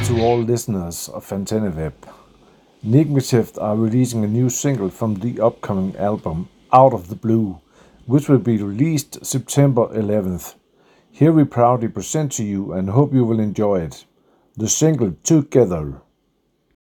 to all listeners of Fanteneweb. Nigmative are releasing a new single from the upcoming album Out of the Blue, which will be released September 11th. Here we proudly present to you and hope you will enjoy it. The single Together.